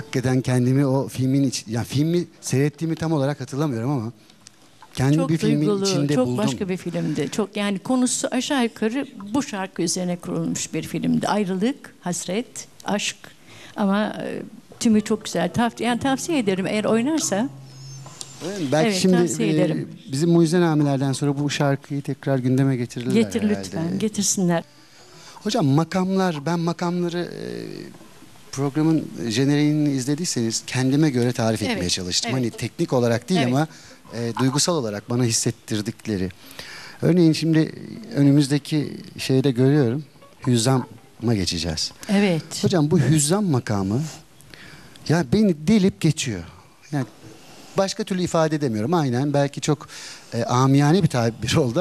hakikaten kendimi o filmin yani filmi seyrettiğimi tam olarak hatırlamıyorum ama kendimi Çok bir filmin duygulu, içinde çok buldum. başka bir filmdi. Çok yani konusu aşağı yukarı bu şarkı üzerine kurulmuş bir filmdi. Ayrılık, hasret, aşk ama tümü çok güzel. Yani tavsiye ederim eğer oynarsa. Belki Evet, şimdi tavsiye ederim. bizim Mucize Namiler'den sonra bu şarkıyı tekrar gündeme getirirler Getir herhalde. lütfen, getirsinler. Hocam ben makamları programın jeneriğini izlediyseniz kendime göre tarif etmeye Evet, çalıştım. evet. Hani teknik olarak değil Evet. ama duygusal olarak bana hissettirdikleri. Örneğin şimdi önümüzdeki şeyde görüyorum. Hüzzam'a geçeceğiz. Evet. Hocam bu hüzzam makamı ya beni delip geçiyor. Yani başka türlü ifade edemiyorum. Aynen belki çok amiyane bir tabir oldu